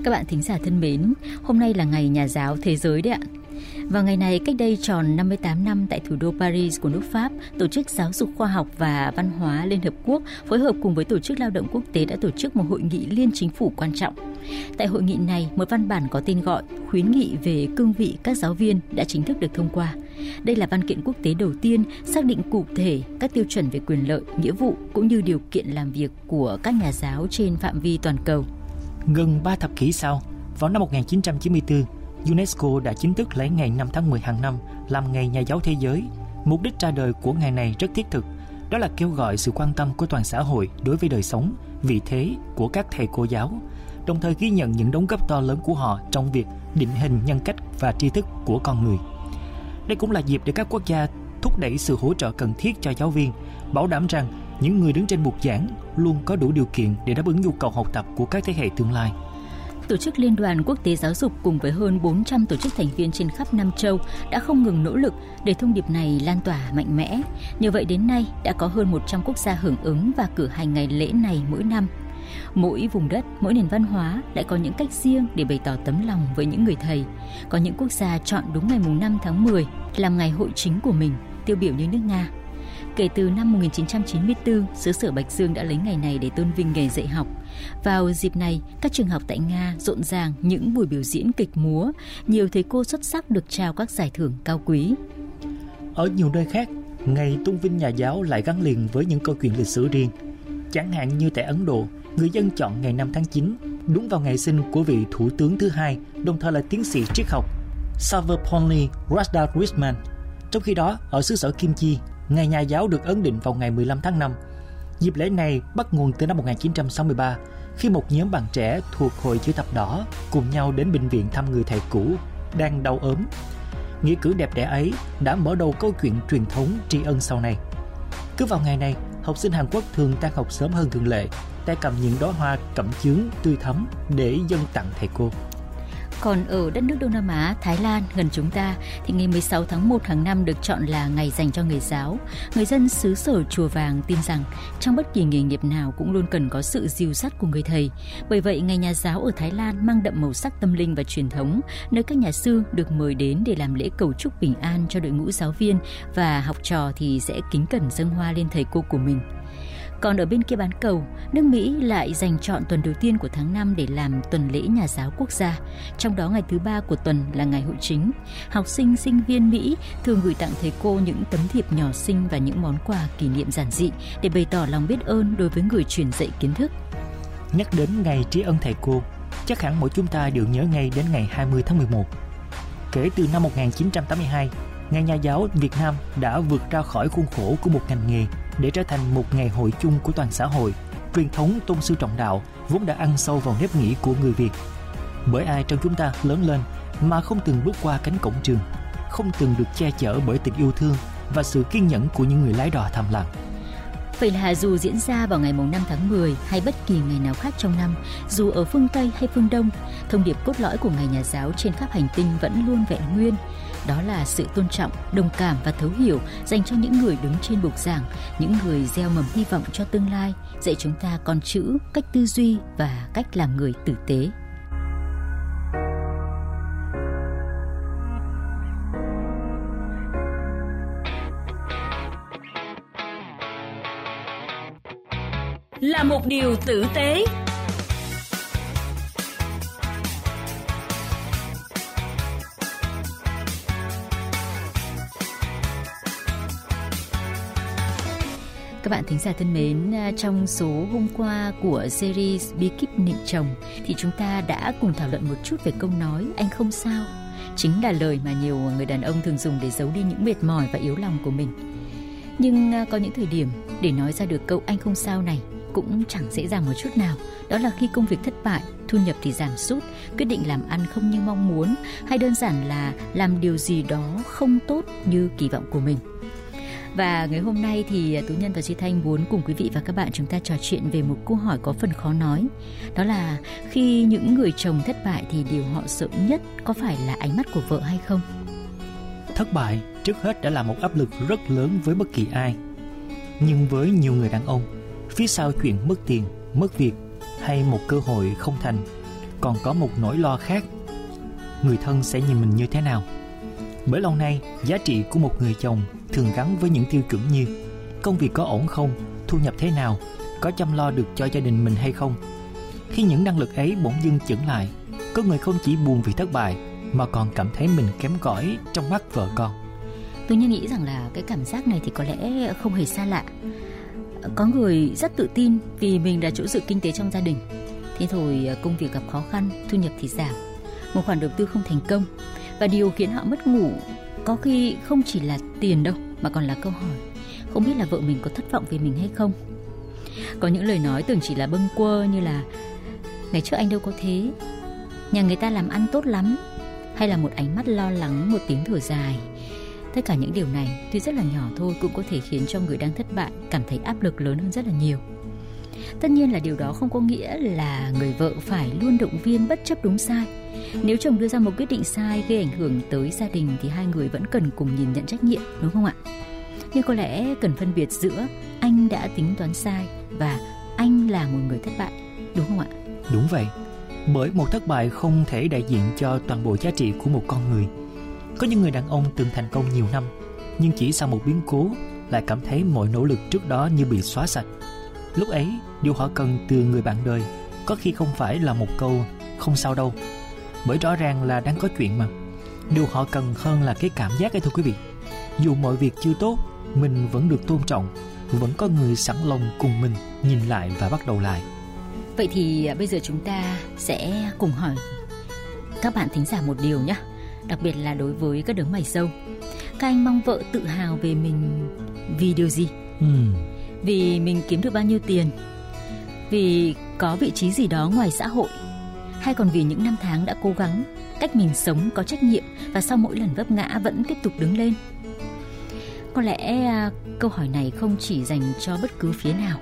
Các bạn thính giả thân mến, hôm nay là ngày Nhà giáo Thế giới đấy ạ. Vào ngày này, cách đây tròn 58 năm tại thủ đô Paris của nước Pháp, Tổ chức Giáo dục Khoa học và Văn hóa Liên Hợp Quốc phối hợp cùng với Tổ chức Lao động Quốc tế đã tổ chức một hội nghị liên chính phủ quan trọng. Tại hội nghị này, một văn bản có tên gọi khuyến nghị về cương vị các giáo viên đã chính thức được thông qua. Đây là văn kiện quốc tế đầu tiên xác định cụ thể các tiêu chuẩn về quyền lợi, nghĩa vụ cũng như điều kiện làm việc của các nhà giáo trên phạm vi toàn cầu. Gần 3 thập kỷ sau, vào năm 1994, UNESCO đã chính thức lấy ngày 5 tháng 10 hàng năm làm ngày Nhà giáo Thế giới. Mục đích ra đời của ngày này rất thiết thực, đó là kêu gọi sự quan tâm của toàn xã hội đối với đời sống, vị thế của các thầy cô giáo, đồng thời ghi nhận những đóng góp to lớn của họ trong việc định hình nhân cách và tri thức của con người. Đây cũng là dịp để các quốc gia thúc đẩy sự hỗ trợ cần thiết cho giáo viên, bảo đảm rằng những người đứng trên bục giảng luôn có đủ điều kiện để đáp ứng nhu cầu học tập của các thế hệ tương lai. Tổ chức Liên đoàn Quốc tế Giáo dục cùng với hơn 400 tổ chức thành viên trên khắp Nam châu đã không ngừng nỗ lực để thông điệp này lan tỏa mạnh mẽ. Nhờ vậy đến nay đã có hơn 100 quốc gia hưởng ứng và cử hành ngày lễ này mỗi năm. Mỗi vùng đất, mỗi nền văn hóa lại có những cách riêng để bày tỏ tấm lòng với những người thầy. Có những quốc gia chọn đúng ngày 5 tháng 10 làm ngày hội chính của mình, tiêu biểu như nước Nga. Kể từ năm 1994, xứ sở Bạch Dương đã lấy ngày này để tôn vinh nghề dạy học. Vào dịp này, các trường học tại Nga rộn ràng những buổi biểu diễn kịch múa, nhiều thầy cô xuất sắc được trao các giải thưởng cao quý. Ở nhiều nơi khác, ngày tôn vinh nhà giáo lại gắn liền với những câu chuyện lịch sử riêng. Chẳng hạn như tại Ấn Độ, người dân chọn ngày 5 tháng 9, đúng vào ngày sinh của vị thủ tướng thứ hai, đồng thời là tiến sĩ triết học Sarvepalli Radhakrishnan. Trong khi đó, ở xứ sở Kim Chi, ngày nhà giáo được ấn định vào ngày 15 tháng 5. Dịp lễ này bắt nguồn từ năm 1963, khi một nhóm bạn trẻ thuộc Hội Chữ Thập Đỏ cùng nhau đến bệnh viện thăm người thầy cũ đang đau ốm. Nghĩa cử đẹp đẽ ấy đã mở đầu câu chuyện truyền thống tri ân sau này. Cứ vào ngày này, học sinh Hàn Quốc thường tan học sớm hơn thường lệ, tay cầm những đóa hoa cẩm chướng tươi thắm để dâng tặng thầy cô. Còn ở đất nước Đông Nam Á, Thái Lan gần chúng ta thì ngày 16 tháng 1 hàng năm được chọn là ngày dành cho người giáo. Người dân xứ sở Chùa Vàng tin rằng trong bất kỳ nghề nghiệp nào cũng luôn cần có sự dìu dắt của người thầy. Bởi vậy, ngày nhà giáo ở Thái Lan mang đậm màu sắc tâm linh và truyền thống, nơi các nhà sư được mời đến để làm lễ cầu chúc bình an cho đội ngũ giáo viên và học trò thì sẽ kính cẩn dâng hoa lên thầy cô của mình. Còn ở bên kia bán cầu, nước Mỹ lại dành chọn tuần đầu tiên của tháng 5 để làm tuần lễ nhà giáo quốc gia. Trong đó ngày thứ 3 của tuần là ngày hội chính. Học sinh, sinh viên Mỹ thường gửi tặng thầy cô những tấm thiệp nhỏ xinh và những món quà kỷ niệm giản dị để bày tỏ lòng biết ơn đối với người truyền dạy kiến thức. Nhắc đến ngày tri ân thầy cô, chắc hẳn mỗi chúng ta đều nhớ ngay đến ngày 20 tháng 11. Kể từ năm 1982, Ngày Nhà giáo Việt Nam đã vượt ra khỏi khuôn khổ của một ngành nghề để trở thành một ngày hội chung của toàn xã hội. Truyền thống tôn sư trọng đạo vốn đã ăn sâu vào nếp nghĩ của người Việt. Bởi ai trong chúng ta lớn lên mà không từng bước qua cánh cổng trường, không từng được che chở bởi tình yêu thương và sự kiên nhẫn của những người lái đò thầm lặng. Vậy là dù diễn ra vào ngày 5 tháng 10 hay bất kỳ ngày nào khác trong năm, dù ở phương Tây hay phương Đông, thông điệp cốt lõi của ngày nhà giáo trên khắp hành tinh vẫn luôn vẹn nguyên. Đó là sự tôn trọng, đồng cảm và thấu hiểu dành cho những người đứng trên bục giảng, những người gieo mầm hy vọng cho tương lai, dạy chúng ta con chữ, cách tư duy và cách làm người tử tế. Là một điều tử tế. Các bạn thính giả thân mến, trong số hôm qua của series Bí kíp nịnh chồng thì chúng ta đã cùng thảo luận một chút về câu nói anh không sao. Chính là lời mà nhiều người đàn ông thường dùng để giấu đi những mệt mỏi và yếu lòng của mình. Nhưng có những thời điểm để nói ra được câu anh không sao này cũng chẳng dễ dàng một chút nào. Đó là khi công việc thất bại, thu nhập thì giảm sút, quyết định làm ăn không như mong muốn, hay đơn giản là làm điều gì đó không tốt như kỳ vọng của mình. Và ngày hôm nay thì Tú Nhân và Duy Thanh muốn cùng quý vị và các bạn chúng ta trò chuyện về một câu hỏi có phần khó nói. Đó là khi những người chồng thất bại thì điều họ sợ nhất có phải là ánh mắt của vợ hay không? Thất bại trước hết đã là một áp lực rất lớn với bất kỳ ai. Nhưng với nhiều người đàn ông, phía sau chuyện mất tiền, mất việc hay một cơ hội không thành, còn có một nỗi lo khác: người thân sẽ nhìn mình như thế nào? Bởi lâu nay, giá trị của một người chồng thường gắn với những tiêu chuẩn như công việc có ổn không, thu nhập thế nào, có chăm lo được cho gia đình mình hay không. Khi những năng lực ấy bỗng dưng chững lại, có người không chỉ buồn vì thất bại mà còn cảm thấy mình kém cỏi trong mắt vợ con. Tôi nghĩ rằng là cái cảm giác này thì có lẽ không hề xa lạ. Có người rất tự tin vì mình là chỗ dựa kinh tế trong gia đình. Thế rồi công việc gặp khó khăn, thu nhập thì giảm, một khoản đầu tư không thành công. Và điều khiến họ mất ngủ có khi không chỉ là tiền đâu, mà còn là câu hỏi không biết là vợ mình có thất vọng về mình hay không. Có những lời nói tưởng chỉ là bâng quơ như là ngày trước anh đâu có thế, nhà người ta làm ăn tốt lắm, hay là một ánh mắt lo lắng, một tiếng thở dài. Tất cả những điều này tuy rất là nhỏ thôi cũng có thể khiến cho người đang thất bại cảm thấy áp lực lớn hơn rất là nhiều. Tất nhiên là điều đó không có nghĩa là người vợ phải luôn động viên bất chấp đúng sai. Nếu chồng đưa ra một quyết định sai gây ảnh hưởng tới gia đình thì hai người vẫn cần cùng nhìn nhận trách nhiệm, đúng không ạ? Nhưng có lẽ cần phân biệt giữa anh đã tính toán sai và anh là một người thất bại, đúng không ạ? Đúng vậy, bởi một thất bại không thể đại diện cho toàn bộ giá trị của một con người. Có những người đàn ông từng thành công nhiều năm, nhưng chỉ sau một biến cố lại cảm thấy mọi nỗ lực trước đó như bị xóa sạch. Lúc ấy, điều họ cần từ người bạn đời có khi không phải là một câu không sao đâu, bởi rõ ràng là đang có chuyện mà. Điều họ cần hơn là cái cảm giác ấy thưa quý vị. Dù mọi việc chưa tốt, mình vẫn được tôn trọng, vẫn có người sẵn lòng cùng mình nhìn lại và bắt đầu lại. Vậy thì bây giờ chúng ta sẽ cùng hỏi các bạn thính giả một điều nhé. Đặc biệt là đối với các đấng mày râu. Các anh mong vợ tự hào về mình vì điều gì? Vì mình kiếm được bao nhiêu tiền? Vì có vị trí gì đó ngoài xã hội? Hay còn vì những năm tháng đã cố gắng, cách mình sống có trách nhiệm và sau mỗi lần vấp ngã vẫn tiếp tục đứng lên? Có lẽ câu hỏi này không chỉ dành cho bất cứ phía nào,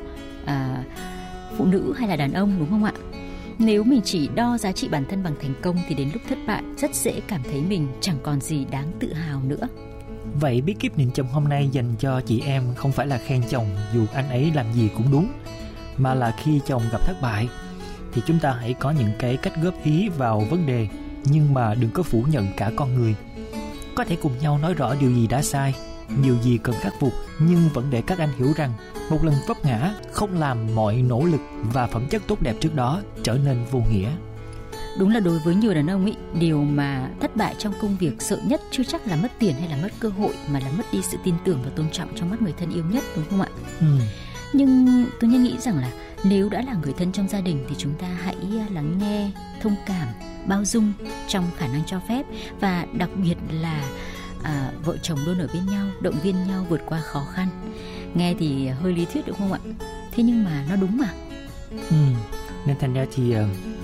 phụ nữ hay là đàn ông, đúng không ạ? Nếu mình chỉ đo giá trị bản thân bằng thành công thì đến lúc thất bại rất dễ cảm thấy mình chẳng còn gì đáng tự hào nữa. Vậy bí kíp nhìn chồng hôm nay dành cho chị em không phải là khen chồng dù anh ấy làm gì cũng đúng, mà là khi chồng gặp thất bại thì chúng ta hãy có những cái cách góp ý vào vấn đề, nhưng mà đừng có phủ nhận cả con người. Có thể cùng nhau nói rõ điều gì đã sai, điều gì cần khắc phục, nhưng vẫn để các anh hiểu rằng một lần vấp ngã không làm mọi nỗ lực và phẩm chất tốt đẹp trước đó trở nên vô nghĩa. Đúng là đối với nhiều đàn ông ý, điều mà thất bại trong công việc sợ nhất chưa chắc là mất tiền hay là mất cơ hội, mà là mất đi sự tin tưởng và tôn trọng trong mắt người thân yêu nhất, đúng không ạ? Nhưng tôi nghĩ rằng là nếu đã là người thân trong gia đình thì chúng ta hãy lắng nghe, thông cảm, bao dung trong khả năng cho phép, và đặc biệt là vợ chồng luôn ở bên nhau, động viên nhau vượt qua khó khăn. Nghe thì hơi lý thuyết đúng không ạ? Thế nhưng mà nó đúng mà. Nên thành ra thì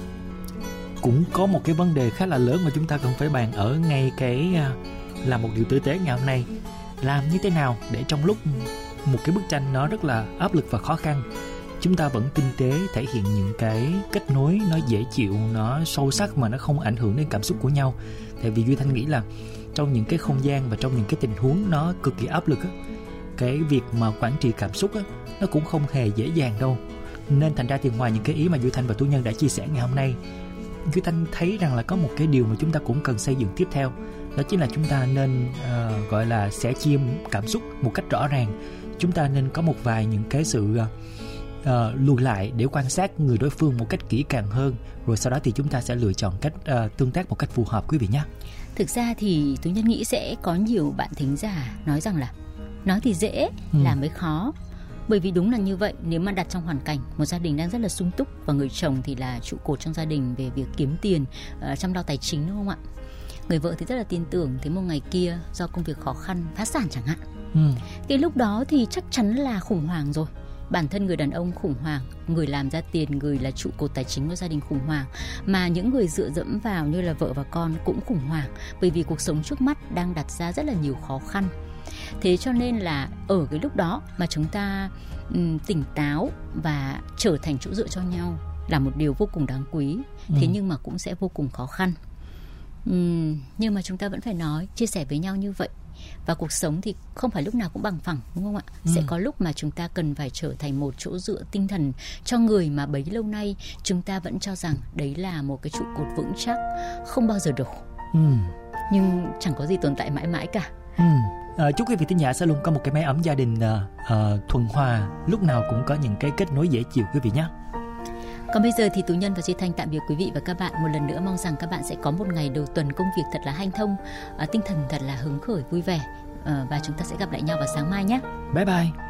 cũng có một cái vấn đề khá là lớn mà chúng ta cần phải bàn ở ngay cái là một điều tử tế ngày hôm nay. Làm như thế nào để trong lúc một cái bức tranh nó rất là áp lực và khó khăn, chúng ta vẫn tinh tế thể hiện những cái kết nối nó dễ chịu, nó sâu sắc mà nó không ảnh hưởng đến cảm xúc của nhau. Tại vì Duy Thanh nghĩ là trong những cái không gian và trong những cái tình huống nó cực kỳ áp lực á, cái việc mà quản trị cảm xúc á, nó cũng không hề dễ dàng đâu. Nên thành ra thì ngoài những cái ý mà Duy Thanh và Tú Nhân đã chia sẻ ngày hôm nay, Duy Thanh thấy rằng là có một cái điều mà chúng ta cũng cần xây dựng tiếp theo. Đó chính là chúng ta nên gọi là sẻ chia cảm xúc một cách rõ ràng. Chúng ta nên có một vài những cái sự lùi lại để quan sát người đối phương một cách kỹ càng hơn, rồi sau đó thì chúng ta sẽ lựa chọn cách tương tác một cách phù hợp quý vị nhé. Thực ra thì Tú Nhân nghĩ sẽ có nhiều bạn thính giả nói rằng là nói thì dễ, làm mới khó. Bởi vì đúng là như vậy, nếu mà đặt trong hoàn cảnh một gia đình đang rất là sung túc và người chồng thì là trụ cột trong gia đình về việc kiếm tiền, chăm lo tài chính, đúng không ạ? Người vợ thì rất là tin tưởng, thế một ngày kia do công việc khó khăn phá sản chẳng hạn. Cái lúc đó thì chắc chắn là khủng hoảng rồi. Bản thân người đàn ông khủng hoảng, người làm ra tiền, người là trụ cột tài chính của gia đình khủng hoảng, mà những người dựa dẫm vào như là vợ và con cũng khủng hoảng, bởi vì cuộc sống trước mắt đang đặt ra rất là nhiều khó khăn. Thế cho nên là ở cái lúc đó mà chúng ta tỉnh táo và trở thành chỗ dựa cho nhau là một điều vô cùng đáng quý. Thế nhưng mà cũng sẽ vô cùng khó khăn. Nhưng mà chúng ta vẫn phải nói, chia sẻ với nhau như vậy Và cuộc sống thì không phải lúc nào cũng bằng phẳng, đúng không ạ? Sẽ có lúc mà chúng ta cần phải trở thành một chỗ dựa tinh thần cho người mà bấy lâu nay chúng ta vẫn cho rằng đấy là một cái trụ cột vững chắc, không bao giờ đổ. Nhưng chẳng có gì tồn tại mãi mãi cả. Chúc quý vị thính giả sẽ luôn có một cái mái ấm gia đình thuần hòa, lúc nào cũng có những cái kết nối dễ chịu quý vị nhé. Còn bây giờ thì Tú Nhân và Duy Thanh tạm biệt quý vị và các bạn. Một lần nữa mong rằng các bạn sẽ có một ngày đầu tuần công việc thật là hanh thông, tinh thần thật là hứng khởi vui vẻ, và chúng ta sẽ gặp lại nhau vào sáng mai nhé. Bye bye.